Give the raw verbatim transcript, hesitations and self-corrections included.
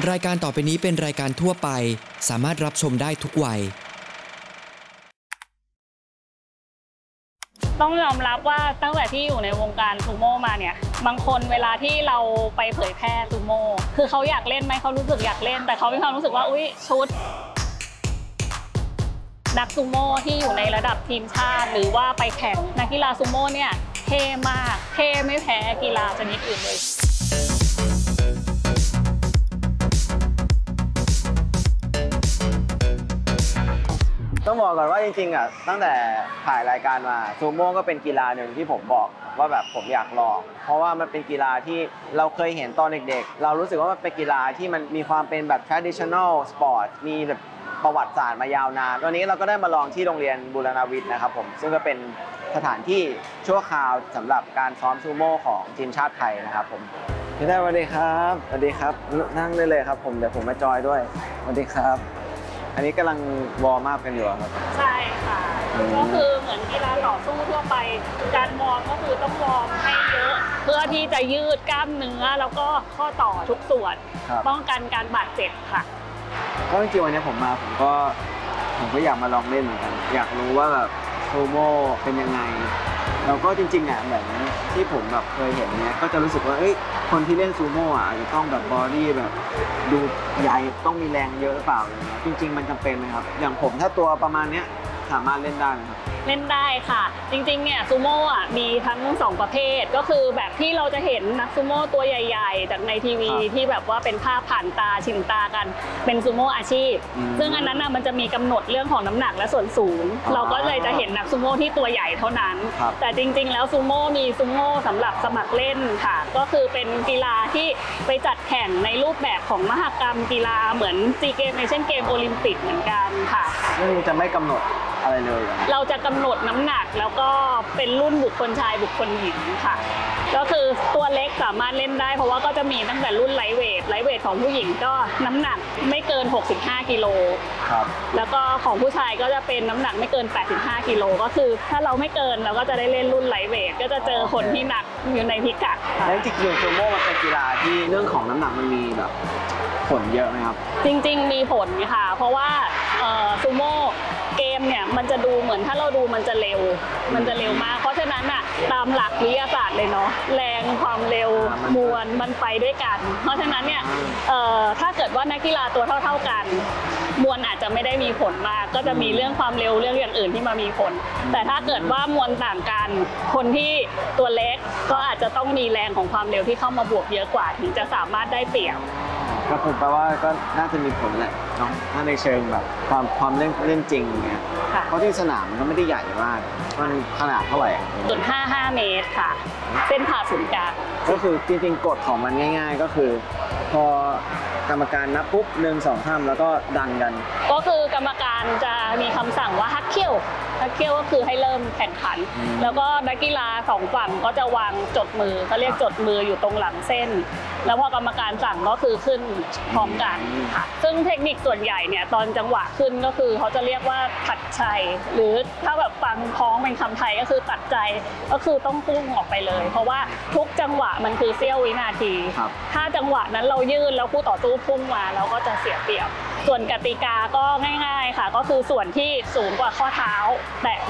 รายการต่อไปนี้เป็นรายการทั่วไปสามารถรับชมได้ทุกวัยต้องยอมรับว่าตั้งแต่ที่อยู่ในวงการซูโม่มาเนี่ยบางคนเวลาที่เราไปเผยแพร่ซูโม่คือเขาอยากเล่นไหมเขารู้สึกอยากเล่นแต่เขามีความรู้สึกว่าอุ๊ยชุดนักซูโม่ที่อยู่ในระดับทีมชาติหรือว่าไปแข่งนักกีฬาซูโม่เนี่ยเท่มากเท่ไม่แพ้กีฬาชนิดอื่นเลยต้องบอกก่อนว่าจริงๆอ่ะตั้งแต่ถ่ายรายการมาซูโม่ก็เป็นกีฬาหนึ่งที่ผมบอกว่าแบบผมอยากลองเพราะว่ามันเป็นกีฬาที่เราเคยเห็นตอนเด็กๆเรารู้สึกว่ามันเป็นกีฬาที่มันมีความเป็นแบบ traditional sport มีแบบประวัติศาสตร์มายาวนานวันนี้เราก็ได้มาลองที่โรงเรียนบูรณวิทย์นะครับผมซึ่งก็เป็นสถานที่ชั่วคราวสำหรับการซ้อมซูโม่ของทีมชาติไทยนะครับผมพี่ได้สวัสดีครับสวัสดีครับนั่งได้เลยครับผมเดี๋ยวผมมาจอยด้วยสวัสดีครับอันนี้กำลังวอร์มอัพกันอยู่ครับใช่ค่ะก็คือเหมือนกีฬาต่อสู้ทั่วไปการวอร์มก็คือต้องวอร์มให้เยอะเพื่อที่จะยืดกล้ามเนื้อแล้วก็ข้อต่อทุกส่วนป้องกันการบาดเจ็บค่ะก็จริงๆวันนี้ผมมาผมก็ผมก็อยากมาลองเล่นเหมือนกันอยากรู้ว่าแบบซูโม่เป็นยังไงแล้วก็จริงๆอ่ะเหมือนที่ผมแบบเคยเห็นเนี้ยก็จะรู้สึกว่าเอ้ยคนที่เล่นซูโม่อ่ะอาจจะต้องแบบบอดี้แบบดูใหญ่ต้องมีแรงเยอะหรือเปล่าอะไรเงี้ยจริงๆมันจำเป็นไหมครับอย่างผมถ้าตัวประมาณเนี้ยสามารถเล่นได้ไหมครับเล่นได้ค่ะจริงๆเนี่ยซูโม่อ่ะมีทั้งสองประเภทก็คือแบบที่เราจะเห็นนักซูโม่ตัวใหญ่ๆจากในทีวีที่แบบว่าเป็นภาพผ่านตาชินตากันเป็นซูโม่อาชีพซึ่งอันนั้นน่ะมันจะมีกำหนดเรื่องของน้ำหนักและส่วนสูงเราก็เลยจะเห็นนักซูโม่ที่ตัวใหญ่เท่านั้นแต่จริงๆแล้วซูโม่มีซูโม่สำหรับสมัครเล่นค่ะก็คือเป็นกีฬาที่ไปจัดแข่งในรูปแบบของมหกรรมกีฬาเหมือนซีเกมเอเชียนเกมโอลิมปิกเหมือนกันค่ะซึ่งจะไม่กำหนดอะไรเลยเราจะกำหนดน้ำหนักแล้วก็เป็นรุ่นบุคคลชายบุคคลหญิงค่ะก็คือตัวเล็กสามารถเล่นได้เพราะว่าก็จะมีตั้งแต่รุ่นไลท์เวทไลท์เวทของผู้หญิงก็น้ำหนักไม่เกินหกสิบห้ากิโลครับแล้วก็ของผู้ชายก็จะเป็นน้ำหนักไม่เกินแปดสิบห้ากิโลก็คือถ้าเราไม่เกินเราก็จะได้เล่นรุ่นไลท์เวทก็จะเจอคนที่หนักอยู่ในพิกัดแล้วจริงๆซูโม่มันเป็นกีฬาที่เรื่องของน้ำหนักมันมีแบบผลเยอะไหมครับจริงๆมีผลค่ะเพราะว่าซูโม่เกมเนี่ยมันจะดูเหมือนถ้าเราดูมันจะเร็วมันจะเร็วมากเพราะฉะนั้นอ่ะตามหลักวิทยาศาสตร์เลยเนาะแรงความเร็วมวลมันไปด้วยกันเพราะฉะนั้นเนี่ยถ้าเกิดว่านักกีฬาตัวเท่าๆกันมวลอาจจะไม่ได้มีผลมากก็จะมีเรื่องความเร็วเรื่องอย่างอื่นที่มามีผลแต่ถ้าเกิดว่ามวลต่างกันคนที่ตัวเล็กก็อาจจะต้องมีแรงของความเร็วที่เข้ามาบวกเยอะกว่าถึงจะสามารถได้เปรียบก็ผมแปลว่าก็น่าจะมีผลแหละเนาะถ้าในเชิงแบบความความเล่นเล่นจริงเงี้ยเพราะที่สนามมันก็ไม่ได้ใหญ่มากมันขนาดเท่าไหร่จุดห้าห้าเมตรค่ะเส้นผ่าศูนย์กลางก็คือจริงๆกฎของมันง่ายๆก็คือพอกรรมการนับปุ๊บหนึ่งสองห้ามแล้วก็ดันกันก็คือกรรมการจะมีคำสั่งว่าฮักเคียวฮักเคียวก็คือให้เริ่มแข่งขันแล้วก็นักกีฬาสองฝั่งก็จะวางจดมือเขาเรียกจดมืออยู่ตรงหลังเส้นแล้วพอกรรมการสั่งก็คือขึ้นพร้อมกันค่ะซึ่งเทคนิคส่วนใหญ่เนี่ยตอนจังหวะขึ้นก็คือเขาจะเรียกว่าตัดใจหรือถ้าแบบฟังพ้องเป็นคำไทยก็คือตัดใจก็คือต้องพุ่งออกไปเลยเพราะว่าทุกจังหวะมันคือเสี้ยววินาทีถ้าจังหวะนั้นเรายืนแล้วคู่ต่อสู้พุ่งมาเราก็จะเสียเปรียบส่วนกติกาก็ง่ายๆค่ะก็คือส่วนที่สูงกว่าข้อเท้าแตะ